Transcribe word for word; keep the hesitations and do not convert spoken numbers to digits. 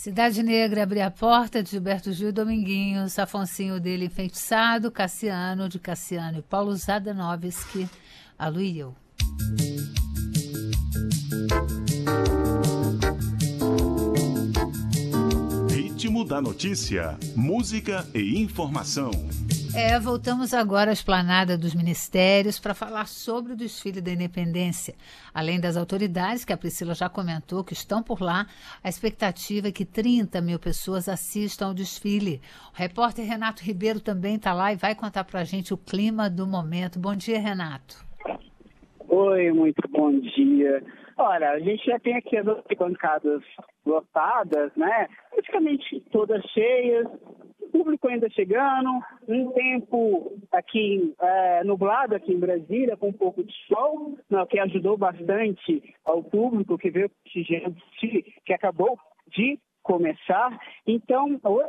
Cidade Negra, Abrir a Porta, de Gilberto Gil e Dominguinhos, Afonsinho dele, Enfeitiçado, Cassiano, de Cassiano e Paulo Zadanovski, A Lu e Eu. Ritmo da notícia, música e informação. É, voltamos agora à esplanada dos ministérios para falar sobre o desfile da Independência. Além das autoridades, que a Priscila já comentou, que estão por lá, a expectativa é que trinta mil pessoas assistam ao desfile. O repórter Renato Ribeiro também está lá e vai contar para a gente o clima do momento. Bom dia, Renato. Oi, muito bom dia. Olha, a gente já tem aqui as bancadas lotadas, né? Praticamente todas cheias. O público ainda chegando, um tempo aqui é, nublado aqui em Brasília, com um pouco de sol, né, que ajudou bastante ao público que veio prestigiando, que acabou de começar. Então,